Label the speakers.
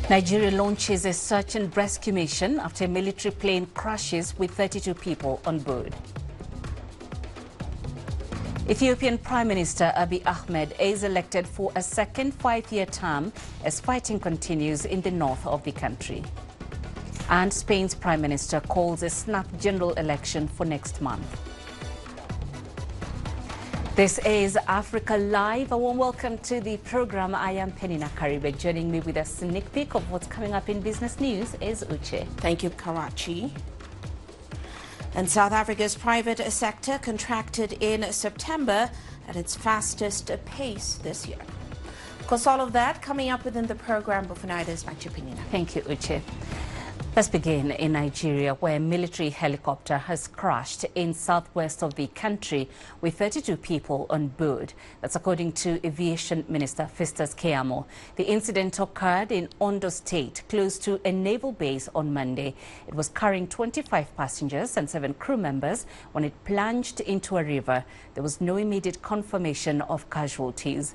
Speaker 1: Nigeria launches a search and rescue mission after a military plane crashes with 32 people on board. Ethiopian Prime Minister Abiy Ahmed is elected for a second five-year term as fighting continues in the north of the country. And Spain's Prime Minister calls a snap general election for next month. This is Africa Live. A warm welcome to the program. I am Penina Karibe. Joining me with a sneak peek of what's coming up in business news is Uche.
Speaker 2: Thank you, Karachi. And South Africa's private sector contracted in September at its fastest pace this year. Of course, all of that coming up within the program, but for now, it is back to Penina.
Speaker 1: Thank you, Uche. Let's begin in Nigeria, where a military helicopter has crashed in southwest of the country with 32 people on board. That's according to Aviation Minister Festus Keyamo. The incident occurred in Ondo State, close to a naval base on Monday. It was carrying 25 passengers and 7 crew members when it plunged into a river. There was no immediate confirmation of casualties.